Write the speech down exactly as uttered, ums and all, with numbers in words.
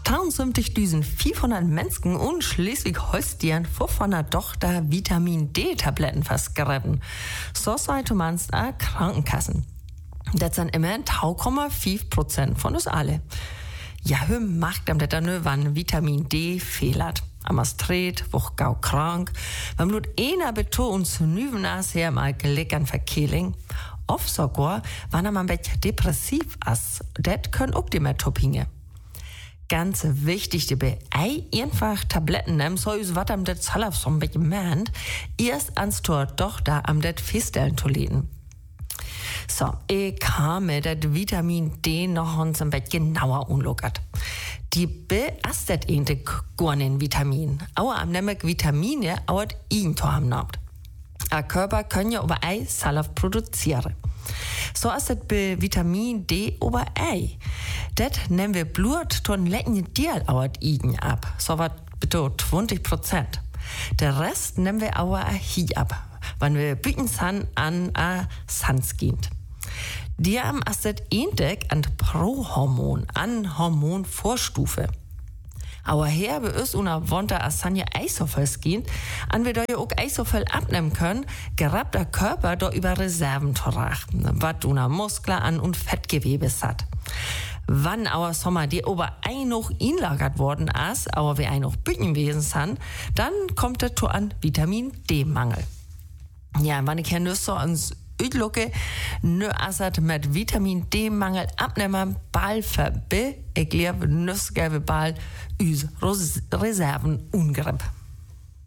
achtundzwanzigtausendfünfhundert Menschen und Schleswig-Holstein von der Tochter Vitamin D-Tabletten verschrieben. So sagt man es an Krankenkassen. Das sind immerhin zwei Komma fünf Prozent von uns alle. Ja, hör macht am das nur, wann Vitamin D fehlert. Am Astret, woch gau krank, wenn Blut einer betont nüven as her mal geleckern Verkehling. Oft sogar, wann am ein bisschen depressiv as, das können auch die mehr Toppinge. Ganz wichtig, dabei, ei einfach Tabletten nehmen, so is wat am det Zalaf so ein bisschen meint, erst ans Tor doch da am det feststellen zu leden. So, ich kam mir das Vitamin D noch uns ein bisschen genauer unlockert. Die beastet ähnte gornen Vitamin. Aber am nämlich Vitamine auch ihn zu haben naht. A Körper können ja über Ei Salaf produzieren. So ist das bei Vitamin D über Ei. Das nehmen wir Blut ton lecken Deal auch ihn ab. So was bitte zwanzig Prozent. Der Rest nehmen wir aber hier ab, wenn wir büten san an a Sans gehen. Die haben als das ähnlich an Prohormon, an Hormonvorstufe. Aber her bei uns una Wonter als Sanja Eishoffels gehen, an wir da ja auch Eishoffel abnehmen können, gerabt der Körper da über Reserven torach, wat una Muskler an und Fettgewebe hat. Wann aber Sommer die ober ein noch inlagert worden ist, aber wir ein noch bücken wesen sind, dann kommt der to an Vitamin D-Mangel. Ja, wann ich hier so ans Uitlucke, nö asat mit Vitamin D-Mangel abnehmen, bald verbe, ich glaube, nüssgelbe bald, üs Reserven ungriff.